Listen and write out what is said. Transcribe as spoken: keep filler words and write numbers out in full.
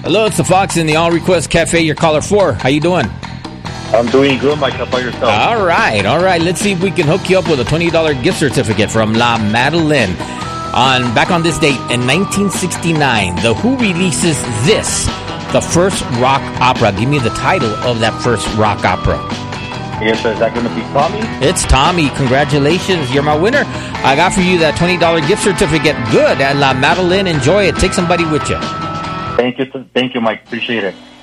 Hello, it's the Fox in the All Request Cafe. Your caller four. How you doing? I'm doing good, Mike. How about yourself? All right, all right. Let's see if we can hook you up with a twenty dollars gift certificate from La Madeleine. On back on this date in nineteen sixty-nine, The Who releases this, the first rock opera. Give me the title of that first rock opera. Yes, sir. Is that going to be Tommy? It's Tommy. Congratulations. You're my winner. I got for you that twenty dollars gift certificate. Good. At La Madeleine. Enjoy it. Take somebody with you. Thank you. Thank you, Mike. Appreciate it.